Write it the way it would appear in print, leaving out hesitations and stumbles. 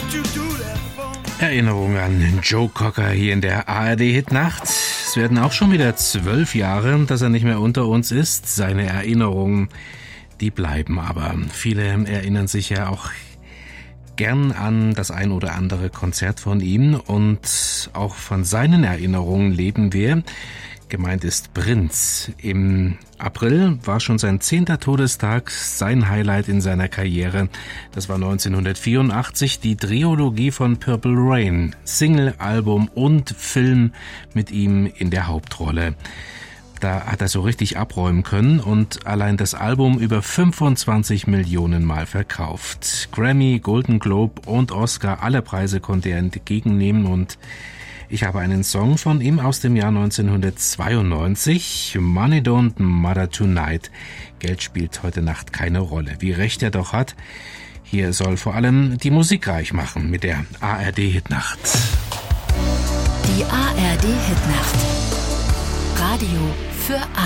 Erinnerung an Joe Cocker hier in der ARD-Hitnacht. Es werden auch schon wieder 12 Jahre, dass er nicht mehr unter uns ist. Seine Erinnerungen, die bleiben aber. Viele erinnern sich ja auch gern an das ein oder andere Konzert von ihm und auch von seinen Erinnerungen leben wir. Gemeint ist Prince. Im April war schon sein 10. Todestag, sein Highlight in seiner Karriere. Das war 1984 die Trilogie von Purple Rain. Single, Album und Film mit ihm in der Hauptrolle. Da hat er so richtig abräumen können und allein das Album über 25 Millionen Mal verkauft. Grammy, Golden Globe und Oscar, alle Preise konnte er entgegennehmen und ich habe einen Song von ihm aus dem Jahr 1992, Money Don't Matter Tonight. Geld spielt heute Nacht keine Rolle. Wie recht er doch hat, hier soll vor allem die Musik reich machen mit der ARD-Hitnacht. Die ARD-Hitnacht. Radio für alle.